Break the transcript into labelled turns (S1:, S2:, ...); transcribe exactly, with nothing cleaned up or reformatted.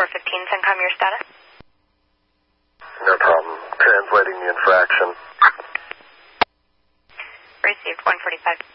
S1: four fifteen, CENTCOM, your status?
S2: No problem. Translating the infraction.
S1: Received, one forty-five.